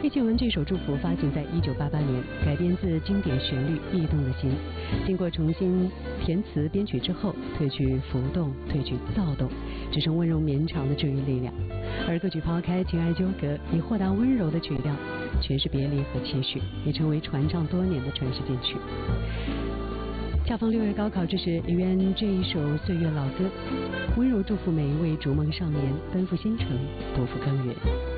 叶倩文这首《祝福》发行在1988年，改编自经典旋律《驿动的心》，经过重新填词编曲之后，褪去浮动，褪去躁动，只剩温柔绵长的治愈力量。而歌曲抛开情爱纠葛，以豁达温柔的曲调诠释别离和期许，也成为传唱多年的传世金曲。恰逢6月高考之时，也愿这一首岁月老歌温柔祝福每一位逐梦少年，奔赴星城，不负耕耘。